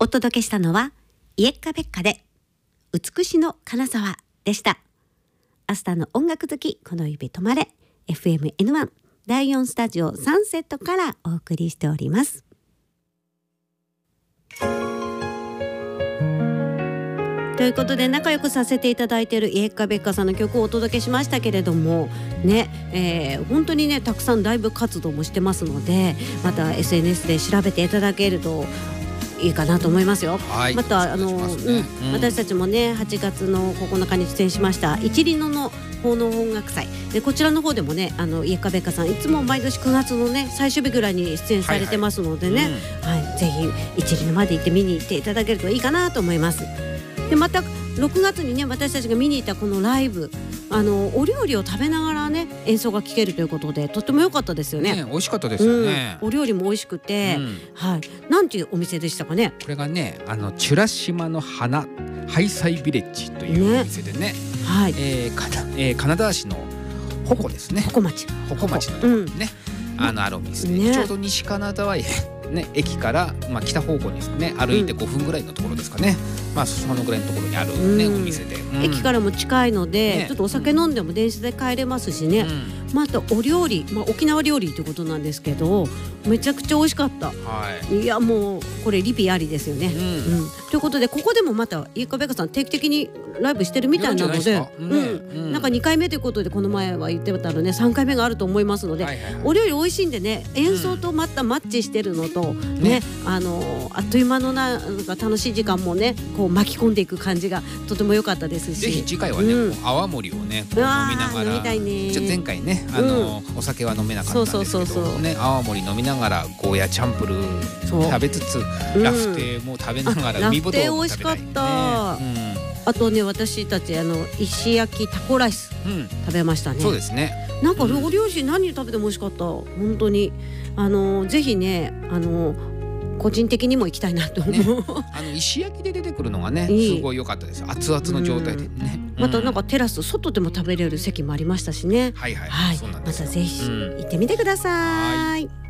お届けしたのはイエッカベッカで美しの金沢でした。アスターの音楽好き、この指止まれ FMN1 第4スタジオサンセットからお送りしております。ということで仲良くさせていただいているイエッカベッカさんの曲をお届けしましたけれどもね、本当にねたくさんライブ活動もしてますので、また SNS で調べていただけるといいかなと思いますよ。 はい、 また私たちもね8月の9日に出演しました一輪の奉納音楽祭で、こちらの方でもねイエッカベッカさんいつも毎年9月のね最終日ぐらいに出演されてますのでね、ぜひ一輪まで行って見に行っていただけるといいかなと思います。でまた6月にね私たちが見に行ったこのライブお料理を食べながらね演奏が聴けるということでとっても良かったですよね。 美味しかったですよね、 お料理も美味しくて、なんていうお店でしたかね。 これがねチュラ島の花ハイサイビレッジというお店でね、金沢市の鉾ですね。鉾町のところにね、あるお店で、ちょうど西金沢ね、駅から、北方向にですね歩いて5分ぐらいのところですかね、そのぐらいのところにある、ねお店で、 駅からも近いので、ちょっとお酒飲んでも電車で帰れますしね、あとお料理、沖縄料理ということなんですけどめちゃくちゃ美味しかった、いやもうこれリピありですよね、ということでここでもまたイエッカベッカさん定期的にライブしてるみたいなので、なんか2回目ということでこの前は言ってたので3回目があると思いますので、お料理美味しいんでね演奏とまたマッチしてるのと、あっという間のなんか楽しい時間もねこう巻き込んでいく感じがとても良かったですし、 ぜひ次回はね、泡盛をねこう飲みながら、 飲みたいね。 前回ねお酒は飲めなかったんですけどね、泡盛飲みながらゴーヤチャンプルー食べつつ、ラフテーも食べながら海ぶどうも食べたいね。 ラフテー美味しかった、あとね私たち石焼きタコライス食べましたね。 そうですね。 なんかお料理何食べても美味しかった本当に。ぜひね個人的にも行きたいなと思う、 石焼きで出てくるのがねすごい良かったです。熱々の状態でね、 またなんかテラス外でも食べれる席もありましたしね。またぜひ行ってみてください。